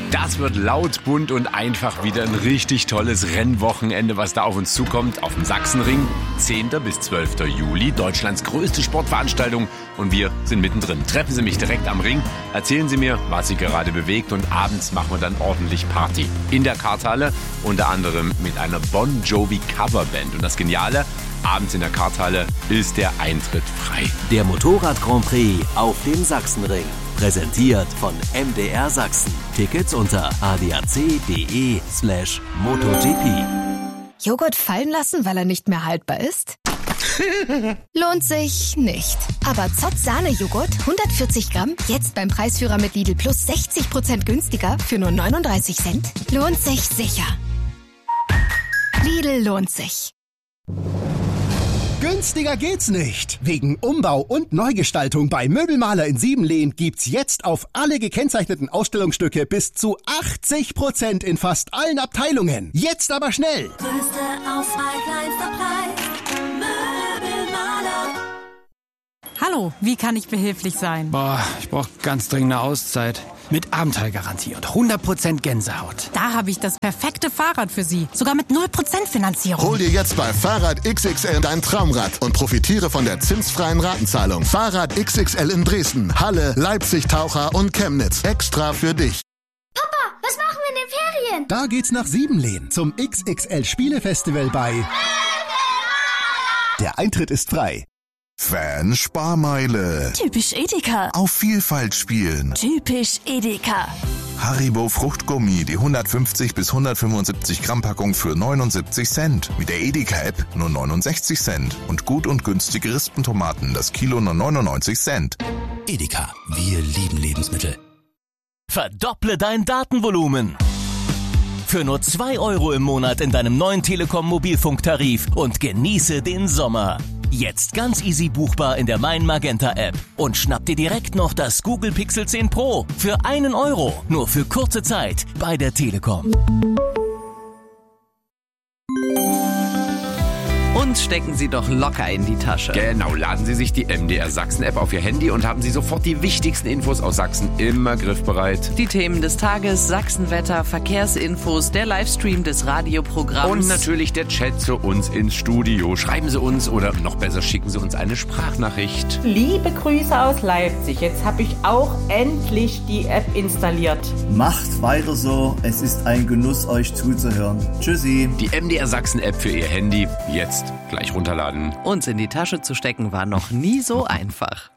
Das wird laut, bunt und einfach wieder ein richtig tolles Rennwochenende, was da auf uns zukommt. Auf dem Sachsenring, 10. bis 12. Juli, Deutschlands größte Sportveranstaltung. Und wir sind mittendrin. Treffen Sie mich direkt am Ring, erzählen Sie mir, was Sie gerade bewegt. Und abends machen wir dann ordentlich Party. In der Karthalle, unter anderem mit einer Bon Jovi Coverband. Und das Geniale, abends in der Karthalle ist der Eintritt frei. Der Motorrad Grand Prix auf dem Sachsenring. Präsentiert von MDR Sachsen. Tickets unter adac.de/MotoGP. Joghurt fallen lassen, weil er nicht mehr haltbar ist? Lohnt sich nicht. Aber Zott Sahne-Joghurt, 140 Gramm, jetzt beim Preisführer mit Lidl Plus 60% günstiger für nur 39 Cent. Lohnt sich sicher. Lidl lohnt sich. Günstiger geht's nicht. Wegen Umbau und Neugestaltung bei Möbelmaler in Siebenlehn gibt's jetzt auf alle gekennzeichneten Ausstellungsstücke bis zu 80% in fast allen Abteilungen. Jetzt aber schnell. Größte Auswahl, kleinster Preis. Möbelmaler. Hallo, wie kann ich behilflich sein? Ich brauche ganz dringend eine Auszeit. Mit Abenteuergarantie und 100% Gänsehaut. Da habe ich das perfekte Fahrrad für Sie. Sogar mit 0% Finanzierung. Hol dir jetzt bei Fahrrad XXL dein Traumrad und profitiere von der zinsfreien Ratenzahlung. Fahrrad XXL in Dresden, Halle, Leipzig, Taucher und Chemnitz. Extra für dich. Papa, was machen wir in den Ferien? Da geht's nach Siebenlehn zum XXL Spielefestival bei Der Eintritt ist frei. Fan-Sparmeile. Typisch Edeka. Auf Vielfalt spielen. Typisch Edeka. Haribo Fruchtgummi, die 150 bis 175 Gramm Packung für 79 Cent. Mit der Edeka-App nur 69 Cent. Und gut und günstige Rispentomaten, das Kilo nur 99 Cent. Edeka, wir lieben Lebensmittel. Verdopple dein Datenvolumen. Für nur 2 € im Monat in deinem neuen Telekom-Mobilfunktarif und genieße den Sommer. Jetzt ganz easy buchbar in der Mein Magenta App und schnapp dir direkt noch das Google Pixel 10 Pro für 1 €, nur für kurze Zeit bei der Telekom. Uns stecken Sie doch locker in die Tasche. Genau, laden Sie sich die MDR Sachsen App auf Ihr Handy und haben Sie sofort die wichtigsten Infos aus Sachsen immer griffbereit. Die Themen des Tages, Sachsenwetter, Verkehrsinfos, der Livestream des Radioprogramms. Und natürlich der Chat zu uns ins Studio. Schreiben Sie uns oder noch besser schicken Sie uns eine Sprachnachricht. Liebe Grüße aus Leipzig. Jetzt habe ich auch endlich die App installiert. Macht weiter so. Es ist ein Genuss, euch zuzuhören. Tschüssi. Die MDR Sachsen App für Ihr Handy. Jetzt gleich runterladen. Uns in die Tasche zu stecken war noch nie so einfach.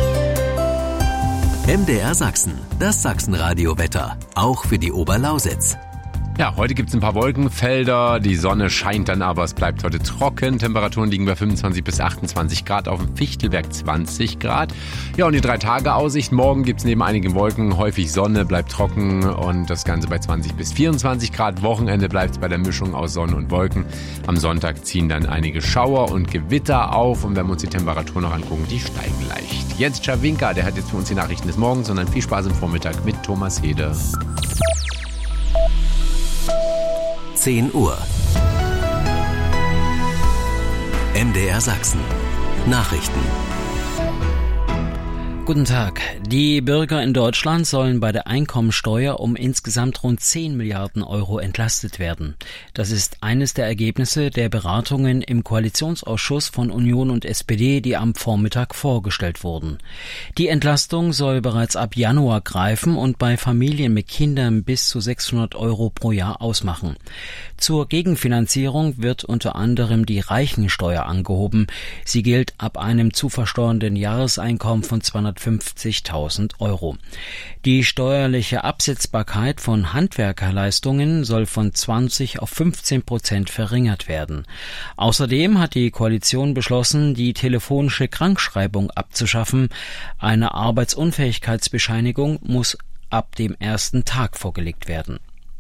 MDR Sachsen, das Sachsenradio-Wetter, auch für die Oberlausitz. Ja, heute gibt es ein paar Wolkenfelder, die Sonne scheint dann aber, es bleibt heute trocken. Temperaturen liegen bei 25 bis 28 Grad, auf dem Fichtelberg 20 Grad. Ja, und die 3-Tage-Aussicht, morgen gibt es neben einigen Wolken häufig Sonne, bleibt trocken und das Ganze bei 20 bis 24 Grad. Wochenende bleibt es bei der Mischung aus Sonne und Wolken. Am Sonntag ziehen dann einige Schauer und Gewitter auf und wenn wir uns die Temperaturen noch angucken, die steigen leicht. Jens Czawinka, der hat jetzt für uns die Nachrichten des Morgens und dann viel Spaß im Vormittag mit Thomas Hede. 10 Uhr. MDR Sachsen. Nachrichten. Guten Tag. Die Bürger in Deutschland sollen bei der Einkommensteuer um insgesamt rund 10 Milliarden € entlastet werden. Das ist eines der Ergebnisse der Beratungen im Koalitionsausschuss von Union und SPD, die am Vormittag vorgestellt wurden. Die Entlastung soll bereits ab Januar greifen und bei Familien mit Kindern bis zu 600 € pro Jahr ausmachen. Zur Gegenfinanzierung wird unter anderem die Reichensteuer angehoben. Sie gilt ab einem zu versteuernden Jahreseinkommen von 250.000 €. Die steuerliche Absetzbarkeit von Handwerkerleistungen soll von 20 auf 15% verringert werden. Außerdem hat die Koalition beschlossen, die telefonische Krankschreibung abzuschaffen. Eine Arbeitsunfähigkeitsbescheinigung muss ab dem ersten Tag vorgelegt werden.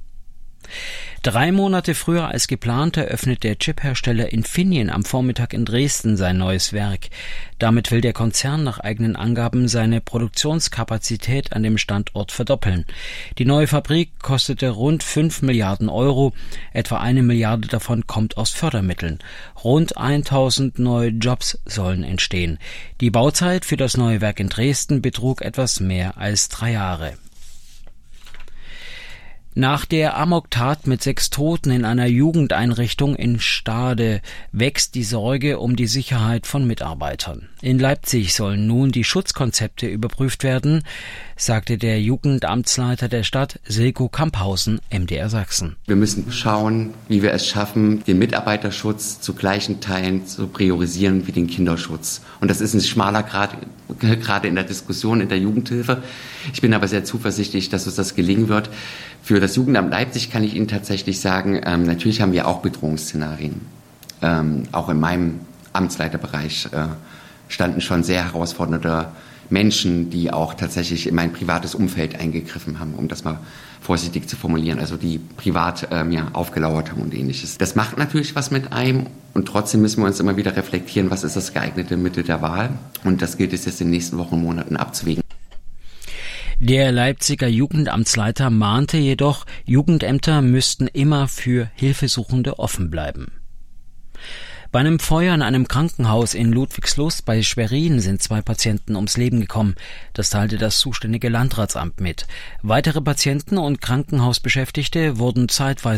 3 Monate früher als geplant eröffnet der Chiphersteller Infineon am Vormittag in Dresden sein neues Werk. Damit will der Konzern nach eigenen Angaben seine Produktionskapazität an dem Standort verdoppeln. Die neue Fabrik kostete rund 5 Milliarden €, etwa 1 Milliarde davon kommt aus Fördermitteln. Rund 1000 neue Jobs sollen entstehen. Die Bauzeit für das neue Werk in Dresden betrug etwas mehr als 3 Jahre. Nach der Amoktat mit 6 Toten in einer Jugendeinrichtung in Stade wächst die Sorge um die Sicherheit von Mitarbeitern. In Leipzig sollen nun die Schutzkonzepte überprüft werden, sagte der Jugendamtsleiter der Stadt, Silko Kamphausen, MDR Sachsen. Wir müssen schauen, wie wir es schaffen, den Mitarbeiterschutz zu gleichen Teilen zu priorisieren wie den Kinderschutz. Und das ist ein schmaler Grad, gerade in der Diskussion in der Jugendhilfe. Ich bin aber sehr zuversichtlich, dass uns das gelingen wird. Für das Jugendamt Leipzig kann ich Ihnen tatsächlich sagen, natürlich haben wir auch Bedrohungsszenarien. Auch in meinem Amtsleiterbereich standen schon sehr herausfordernde Menschen, die auch tatsächlich in mein privates Umfeld eingegriffen haben, um das mal vorsichtig zu formulieren, also die privat aufgelauert haben und Ähnliches. Das macht natürlich was mit einem und trotzdem müssen wir uns immer wieder reflektieren, was ist das geeignete Mittel der Wahl, und das gilt es jetzt in den nächsten Wochen und Monaten abzuwägen. Der Leipziger Jugendamtsleiter mahnte jedoch, Jugendämter müssten immer für Hilfesuchende offen bleiben. Bei einem Feuer in einem Krankenhaus in Ludwigslust bei Schwerin sind 2 Patienten ums Leben gekommen. Das teilte das zuständige Landratsamt mit. Weitere Patienten und Krankenhausbeschäftigte wurden zeitweise